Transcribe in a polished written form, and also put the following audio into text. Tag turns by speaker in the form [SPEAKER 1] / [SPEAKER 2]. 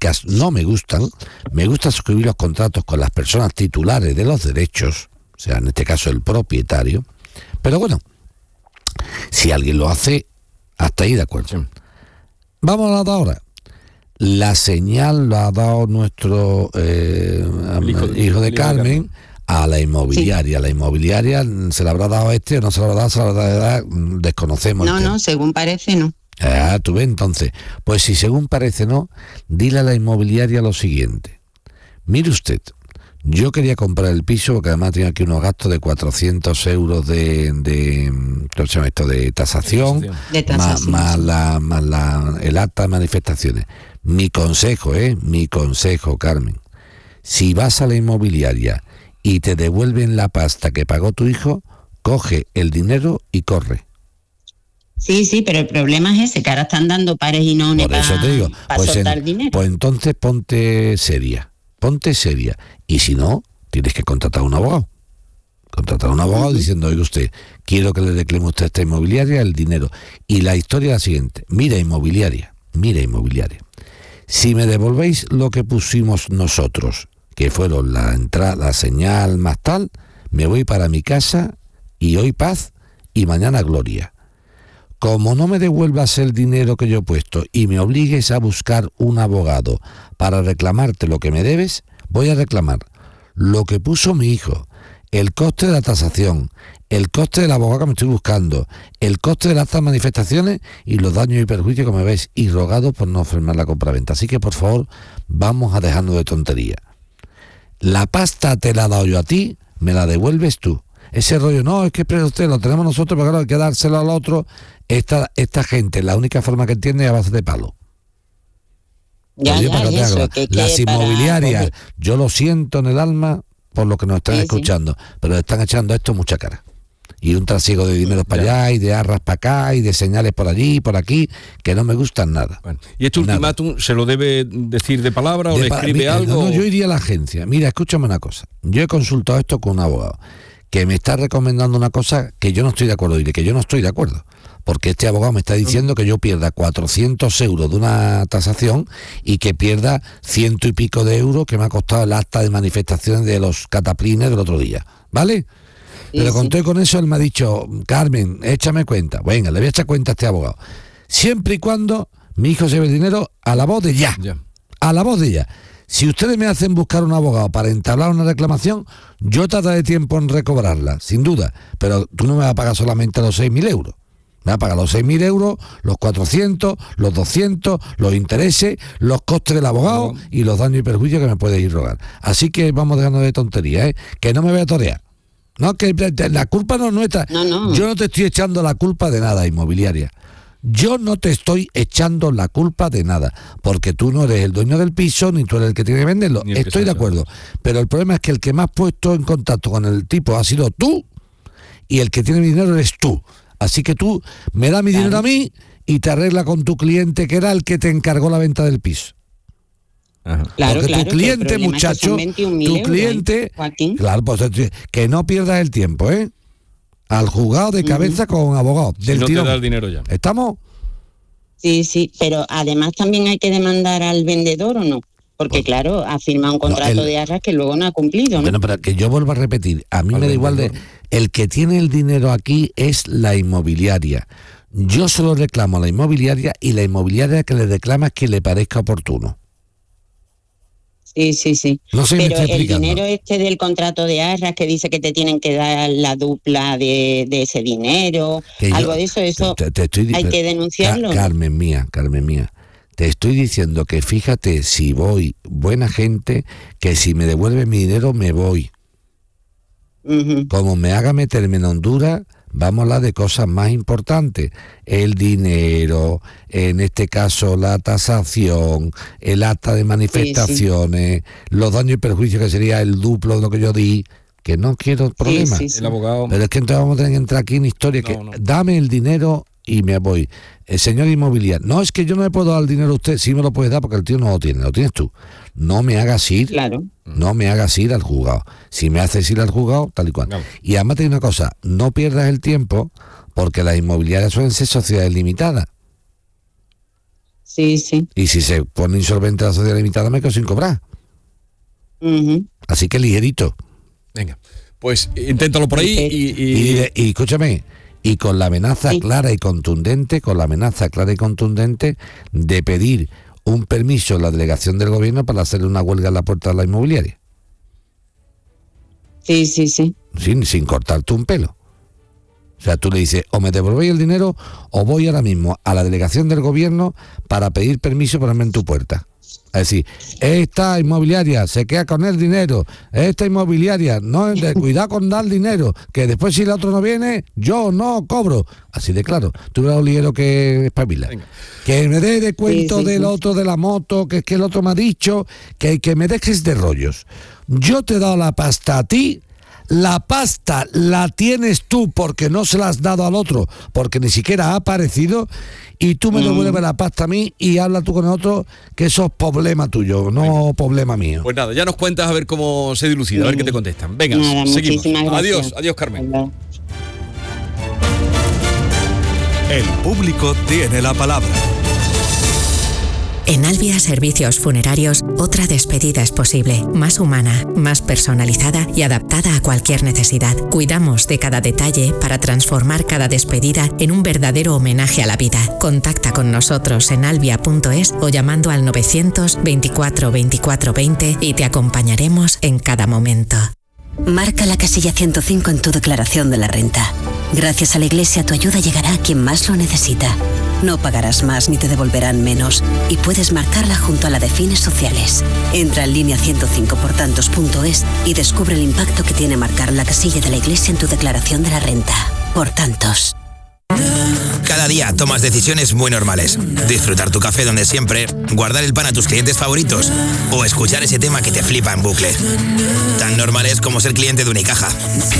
[SPEAKER 1] jurídicas no me gustan, me gusta suscribir los contratos con las personas titulares de los derechos, o sea, en este caso el propietario, pero bueno, si alguien lo hace, hasta ahí de acuerdo. Sí. Vamos a la de ahora. La señal la ha dado nuestro hijo de Carmen a la inmobiliaria. Sí. La inmobiliaria se la habrá dado o no se la habrá dado, desconocemos.
[SPEAKER 2] No, según parece no.
[SPEAKER 1] Tú ves, entonces, pues si según parece no, dile a la inmobiliaria lo siguiente. Mire usted, yo quería comprar el piso porque además tenía aquí unos gastos de 400 euros de tasación, más el acta de manifestaciones. Mi consejo, Carmen, si vas a la inmobiliaria y te devuelven la pasta que pagó tu hijo, coge el dinero y corre.
[SPEAKER 2] Sí, pero el problema es ese, que ahora están dando pares y no
[SPEAKER 1] para
[SPEAKER 2] soltar dinero.
[SPEAKER 1] Pues entonces ponte seria, y si no, tienes que contratar a un abogado. Diciendo, oiga usted, quiero que le reclame usted a esta inmobiliaria el dinero. Y la historia es la siguiente, mira inmobiliaria, si me devolvéis lo que pusimos nosotros, que fueron la entrada, la señal más tal, me voy para mi casa y hoy paz y mañana gloria. Como no me devuelvas el dinero que yo he puesto y me obligues a buscar un abogado para reclamarte lo que me debes, voy a reclamar lo que puso mi hijo, el coste de la tasación, el coste del abogado que me estoy buscando, el coste de las manifestaciones y los daños y perjuicios que me veis, y rogado por no firmar la compraventa. Así que por favor, vamos a dejarnos de tontería. La pasta te la he dado yo a ti, me la devuelves tú. Ese rollo, no, es que usted lo tenemos nosotros, pero claro, hay que dárselo al otro. Esta gente, la única forma que entiende es a base de palo. Las inmobiliarias, yo lo siento en el alma por lo que nos están escuchando, pero le están echando esto mucha cara. Y un trasiego de dinero para allá, y de arras para acá, y de señales por allí y por aquí, que no me gustan nada.
[SPEAKER 3] Bueno, ¿y este ultimátum se lo debe decir de palabra o le escribe algo?
[SPEAKER 1] No, yo iría a la agencia. Mira, escúchame una cosa. Yo he consultado esto con un abogado que me está recomendando una cosa que yo no estoy de acuerdo. Dile que yo no estoy de acuerdo. Porque este abogado me está diciendo que yo pierda 400 euros de una tasación y que pierda 100 y pico de euros que me ha costado el acta de manifestaciones de los cataplines del otro día. ¿Vale? Pero conté con eso, él me ha dicho, Carmen, échame cuenta. Venga, le voy a echar cuenta a este abogado. Siempre y cuando mi hijo se lleve el dinero a la voz de ya. A la voz de ya. Si ustedes me hacen buscar un abogado para entablar una reclamación, yo tardaré tiempo en recobrarla, sin duda. Pero tú no me vas a pagar solamente los 6.000 euros. Me va a pagar los 6.000 euros, los 400, los 200, los intereses, los costes del abogado y los daños y perjuicios que me puede ir rogar. Así que vamos dejando de tonterías, que no me voy a torear. No, que la culpa no es nuestra.
[SPEAKER 2] No.
[SPEAKER 1] Yo no te estoy echando la culpa de nada, inmobiliaria. Yo no te estoy echando la culpa de nada, porque tú no eres el dueño del piso, ni tú eres el que tiene que venderlo. Estoy de acuerdo. Pero el problema es que el que más has puesto en contacto con el tipo ha sido tú, y el que tiene mi dinero eres tú. Así que tú me das mi dinero a mí y te arregla con tu cliente, que era el que te encargó la venta del piso.
[SPEAKER 2] Claro,
[SPEAKER 1] porque tu cliente, muchacho, tu cliente, claro, pues que no pierdas el tiempo, al juzgado de cabeza con abogado.
[SPEAKER 3] Si no tirón. Te da el dinero ya.
[SPEAKER 1] ¿Estamos?
[SPEAKER 2] Sí, pero además también hay que demandar al vendedor, ¿o no? Porque claro, ha firmado un contrato de arras que luego no ha cumplido, ¿no?
[SPEAKER 1] Bueno, pero que yo vuelvo a repetir, a mí me da igual el que tiene el dinero aquí es la inmobiliaria. Yo solo reclamo a la inmobiliaria, y la inmobiliaria que le reclama es que le parezca oportuno.
[SPEAKER 2] Sí.
[SPEAKER 1] No sé,
[SPEAKER 2] pero el dinero del contrato de arras que dice que te tienen que dar la dupla de ese dinero, algo de eso hay que denunciarlo.
[SPEAKER 1] Carmen mía, te estoy diciendo que fíjate, si voy, buena gente, que si me devuelve mi dinero me voy. Como me haga meterme en Honduras, vamos a hablar de cosas más importantes. El dinero, en este caso la tasación, el acta de manifestaciones, los daños y perjuicios, que sería el duplo de lo que yo di, que no quiero problemas.
[SPEAKER 3] El abogado.
[SPEAKER 1] Pero es que entonces vamos a tener que entrar aquí en historia, dame el dinero y me voy. El señor inmobiliario, no, es que yo no le puedo dar el dinero a usted. Sí me lo puedes dar porque el tío no lo tiene, lo tienes tú. No me hagas ir, no me hagas ir al juzgado. Si me haces ir al juzgado, tal y cual. No. Y además te digo una cosa, no pierdas el tiempo, porque las inmobiliarias suelen ser sociedades limitadas.
[SPEAKER 2] Sí, sí.
[SPEAKER 1] Y si se pone insolvente la sociedad limitada, me quedo sin cobrar. Así que ligerito.
[SPEAKER 3] Venga, pues inténtalo por ahí
[SPEAKER 1] y escúchame, y con la amenaza clara y contundente, de pedir un permiso en la delegación del gobierno para hacer una huelga en la puerta de la inmobiliaria.
[SPEAKER 2] Sí.
[SPEAKER 1] Sin cortarte un pelo. O sea, tú le dices, o me devolvéis el dinero, o voy ahora mismo a la delegación del gobierno para pedir permiso para ponerme en tu puerta. Es decir, esta inmobiliaria se queda con el dinero, esta inmobiliaria, no, cuidado con dar dinero, que después si el otro no viene, yo no cobro. Así de claro, tú eres un ligero que espabila. Que me dé de cuento del otro de la moto, que es que el otro me ha dicho, que me dejes de rollos. Yo te he dado la pasta a ti. La pasta la tienes tú porque no se la has dado al otro, porque ni siquiera ha aparecido, y tú me devuelves la pasta a mí y habla tú con el otro, que eso es problema tuyo, no problema mío.
[SPEAKER 3] Pues nada, ya nos cuentas a ver cómo se dilucida, a ver qué te contestan. Venga,
[SPEAKER 2] nada,
[SPEAKER 3] seguimos.
[SPEAKER 2] Adiós,
[SPEAKER 3] Carmen.
[SPEAKER 2] Hola.
[SPEAKER 4] El público tiene la palabra.
[SPEAKER 5] En Albia Servicios Funerarios, otra despedida es posible, más humana, más personalizada y adaptada a cualquier necesidad. Cuidamos de cada detalle para transformar cada despedida en un verdadero homenaje a la vida. Contacta con nosotros en albia.es o llamando al 924 24 20 y te acompañaremos en cada momento.
[SPEAKER 6] Marca la casilla 105 en tu declaración de la renta. Gracias a la Iglesia, tu ayuda llegará a quien más lo necesita. No pagarás más ni te devolverán menos, y puedes marcarla junto a la de fines sociales. Entra en línea 105portantos.es y descubre el impacto que tiene marcar la casilla de la Iglesia en tu declaración de la renta. Por tantos.
[SPEAKER 7] Cada día tomas decisiones muy normales. Disfrutar tu café donde siempre, guardar el pan a tus clientes favoritos o escuchar ese tema que te flipa en bucle. Tan normales como ser cliente de Unicaja.